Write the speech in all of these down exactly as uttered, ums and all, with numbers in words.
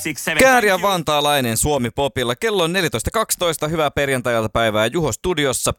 six seven. Kääriä vantaalainen Suomi Popilla. Kello on neljätoista kaksitoista. Hyvää perjantai-iltapäivää Juho studiossa.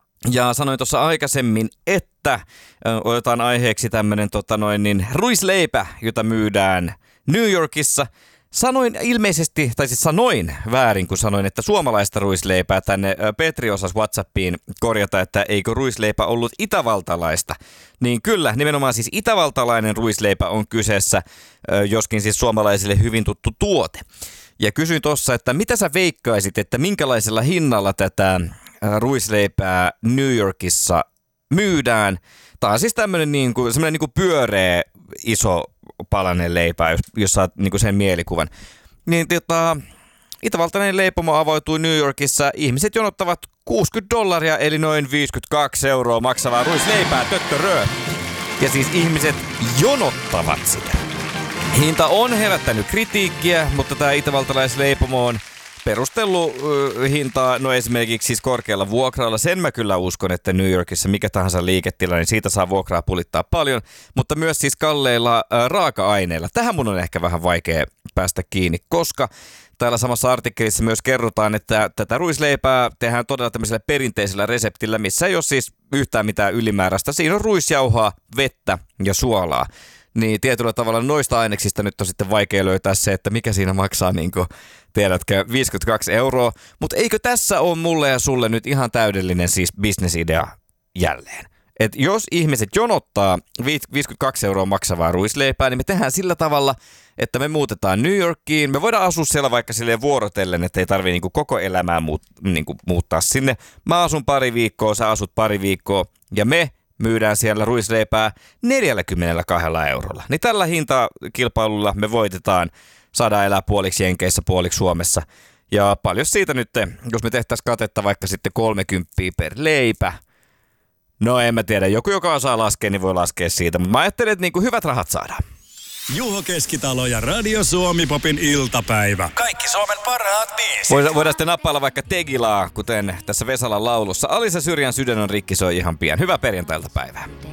Ja sanoin tuossa aikaisemmin, että äh, otetaan aiheeksi tämmönen tota noin, niin, ruisleipä, jota myydään New Yorkissa. Sanoin ilmeisesti, tai siis sanoin väärin, kun sanoin, että suomalaista ruisleipää. Tänne Petri osasi WhatsAppiin korjata, että eikö ruisleipä ollut itävaltalaista. Niin kyllä, nimenomaan siis itävaltalainen ruisleipä on kyseessä, joskin siis suomalaisille hyvin tuttu tuote. Ja kysyin tuossa, että mitä sä veikkaisit, että minkälaisella hinnalla tätä ruisleipää New Yorkissa myydään. Tämä on siis tämmöinen niin kuin, semmoinen niin kuin pyöreä iso palanen leipä, jos, jos saat niin kuin sen mielikuvan. Niin tota, itävaltainen leipomo avautui New Yorkissa. Ihmiset jonottavat kuusikymmentä dollaria eli noin viisikymmentäkaksi euroa maksavaa ruisleipää, töttörö. Ja siis ihmiset jonottavat sitä. Hinta on herättänyt kritiikkiä, mutta tämä itävaltalaisleipomo on perustellut uh, hintaa, no esimerkiksi siis korkealla vuokralla. Sen mä kyllä uskon, että New Yorkissa mikä tahansa liiketila, niin siitä saa vuokraa pulittaa paljon, mutta myös siis kalleilla uh, raaka-aineilla. Tähän mun on ehkä vähän vaikea päästä kiinni, koska täällä samassa artikkelissa myös kerrotaan, että tätä ruisleipää tehdään todella tämmöisellä perinteisellä reseptillä, missä ei ole siis yhtään mitään ylimääräistä. Siinä on ruisjauhaa, vettä ja suolaa. Niin tietyllä tavalla noista aineksista nyt on sitten vaikea löytää se, että mikä siinä maksaa, niin kuin tiedätkö, viisikymmentäkaksi euroa. Mutta eikö tässä ole mulle ja sulle nyt ihan täydellinen siis bisnesidea jälleen? Et jos ihmiset jonottaa viisikymmentäkaksi euroa maksavaa ruisleipää, niin me tehdään sillä tavalla, että me muutetaan New Yorkiin. Me voidaan asua siellä vaikka silleen vuorotellen, että ei tarvitse niinku koko elämää muut, niinku muuttaa sinne. Mä asun pari viikkoa, sä asut pari viikkoa ja me myydään siellä ruisleipää neljäkymmentäkaksi eurolla. Niin tällä hintakilpailulla me voitetaan, saadaan elää puoliksi Jenkeissä, puoliksi Suomessa. Ja paljon siitä nyt, jos me tehtäisiin katetta vaikka sitten kolmekymmentä per leipä. No en mä tiedä, joku joka osaa laskea, niin voi laskea siitä. Mutta mä ajattelin, että niinku hyvät rahat saadaan. Juho Keskitalo ja Radio Suomi Popin iltapäivä. Kaikki Suomen parhaat biisit. Voidaan sitten nappailla vaikka Tegilaa, kuten tässä Vesalan laulussa. Alisa Syrjän sydän on rikki, se on ihan pian. Hyvää perjantailtapäivää.